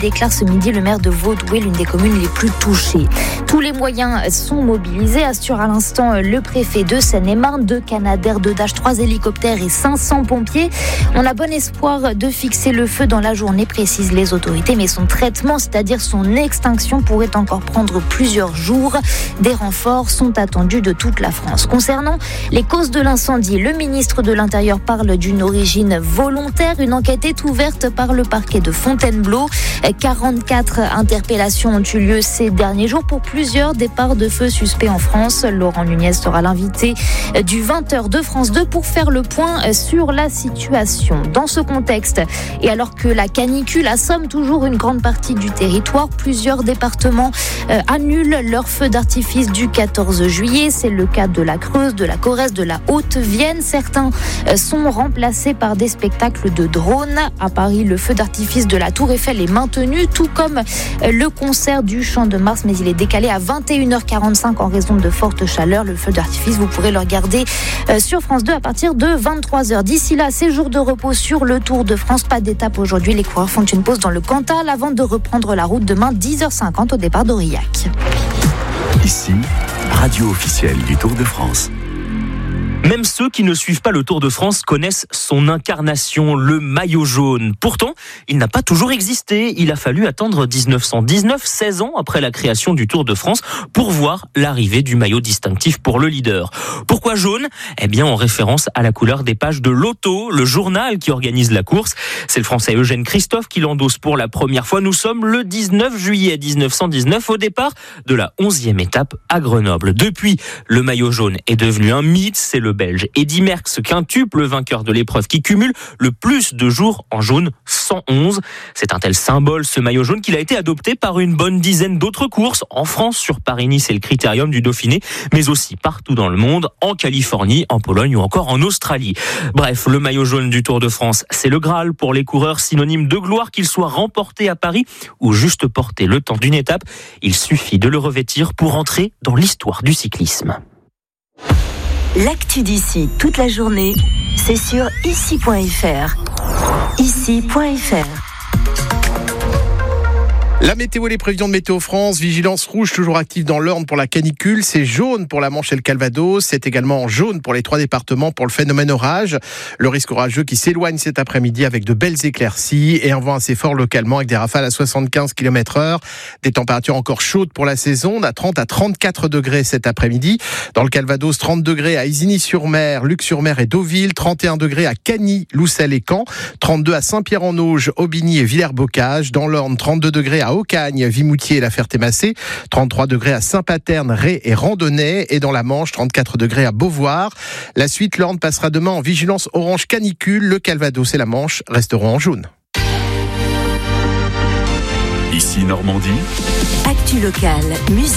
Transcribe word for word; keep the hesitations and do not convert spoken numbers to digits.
déclare ce midi le maire de Vaudoué, l'une des communes les plus touchées. Tous les moyens sont mobilisés, assure à l'instant le préfet de Seine-et-Marne. Deux Canadair, deux Dash, trois hélicoptères et cinq cents pompiers. On a bon espoir de fixer le feu dans la journée, précisent les autorités, mais son traitement, c'est-à-dire son extinction, pourrait encore prendre plusieurs jours. Des renforts sont attendus de toute la France. Concernant les causes de l'incendie, le ministre de l'Intérieur parle d'une origine volontaire. Une enquête est ouverte par le parquet de Fontainebleau. quarante-quatre interpellations ont eu lieu ces derniers jours pour plusieurs départs de feu suspects en France. Laurent Nunez sera l'invité du vingt heures de France deux pour faire le point sur la situation. Dans ce contexte, et alors que la canicule assomme toujours une grande partie du territoire, plusieurs départements euh, annulent leur feu d'artifice du quatorze juillet. C'est le cas de la Creuse, de la Corrèze, de la Haute-Vienne. Certains euh, sont remplacés par des spectacles de drones. À Paris, le feu d'artifice de la Tour Eiffel est maintenu, tout comme euh, le concert du Champ de Mars, mais il est décalé à vingt et une heures quarante-cinq en raison de forte chaleur. Le feu d'artifice, vous pourrez le regarder euh, sur France deux à partir de vingt-trois heures. D'ici là, c'est jour de repos sur le Tour de France. Pas d'étape aujourd'hui. Les coureurs font une pause dans le Cantal avant de reprendre la route demain dix heures cinquante au départ d'Aurillac. Ici, radio officielle du Tour de France. Même ceux qui ne suivent pas le Tour de France connaissent son incarnation, le maillot jaune. Pourtant, il n'a pas toujours existé. Il a fallu attendre dix-neuf cent dix-neuf, seize ans après la création du Tour de France, pour voir l'arrivée du maillot distinctif pour le leader. Pourquoi jaune ? Eh bien, en référence à la couleur des pages de l'Auto, le journal qui organise la course. C'est le Français Eugène Christophe qui l'endosse pour la première fois. Nous sommes le dix-neuf juillet dix-neuf cent dix-neuf, au départ de la onzième étape à Grenoble. Depuis, le maillot jaune est devenu un mythe. C'est le Belge Eddy Merckx, quintuple vainqueur de l'épreuve, qui cumule le plus de jours en jaune, cent onze. C'est un tel symbole, ce maillot jaune, qu'il a été adopté par une bonne dizaine d'autres courses, en France, sur Paris-Nice et le Critérium du Dauphiné, mais aussi partout dans le monde, en Californie, en Pologne ou encore en Australie. Bref, le maillot jaune du Tour de France, c'est le Graal pour les coureurs, synonyme de gloire, qu'il soit remporté à Paris ou juste porté le temps d'une étape. Il suffit de le revêtir pour entrer dans l'histoire du cyclisme. L'actu d'ici toute la journée, c'est sur ici point f r. ici point f r. La météo et les prévisions de Météo France, vigilance rouge toujours active dans l'Orne pour la canicule, c'est jaune pour la Manche et le Calvados, c'est également jaune pour les trois départements pour le phénomène orage. Le risque orageux qui s'éloigne cet après-midi avec de belles éclaircies et un vent assez fort localement avec des rafales à soixante-quinze kilomètres heure. Des températures encore chaudes pour la saison, on a trente à trente-quatre degrés cet après-midi. Dans le Calvados, trente degrés à Isigny-sur-Mer, Luc-sur-Mer et Deauville, trente et un degrés à Cagny, Loussel et Caen, trente-deux à Saint-Pierre-en-Auge, Aubigny et Villers-Bocage. Dans l'Orne, trente-deux degrés à Aucagne, Vimoutier et la Ferté-Massé, trente-trois degrés à Saint-Paterne, Ré et Randonnay, et dans la Manche, trente-quatre degrés à Beauvoir. La suite, l'Orne passera demain en vigilance orange canicule, le Calvados et la Manche resteront en jaune. Ici Normandie. Actu locale, musique.